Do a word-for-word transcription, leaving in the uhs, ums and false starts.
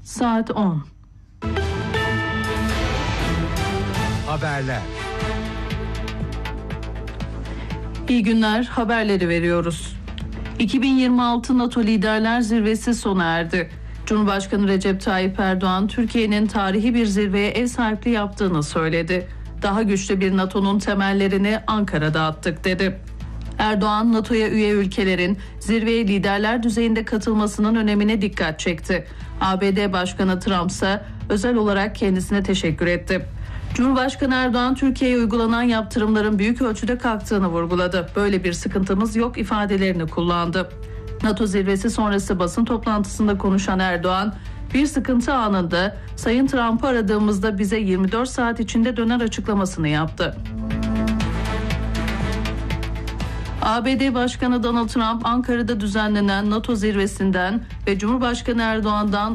Saat on. Haberler. İyi günler, haberleri veriyoruz. iki bin yirmi altı NATO Liderler Zirvesi sona erdi. Cumhurbaşkanı Recep Tayyip Erdoğan, Türkiye'nin tarihi bir zirveye ev sahipliği yaptığını söyledi. Daha güçlü bir NATO'nun temellerini Ankara'da attık dedi. Erdoğan, NATO'ya üye ülkelerin zirveye liderler düzeyinde katılmasının önemine dikkat çekti. A B D Başkanı Trump ise özel olarak kendisine teşekkür etti. Cumhurbaşkanı Erdoğan, Türkiye'ye uygulanan yaptırımların büyük ölçüde kalktığını vurguladı. Böyle bir sıkıntımız yok ifadelerini kullandı. NATO zirvesi sonrası basın toplantısında konuşan Erdoğan, bir sıkıntı anında Sayın Trump'ı aradığımızda bize yirmi dört saat içinde döner açıklamasını yaptı. A B D Başkanı Donald Trump, Ankara'da düzenlenen NATO zirvesinden ve Cumhurbaşkanı Erdoğan'dan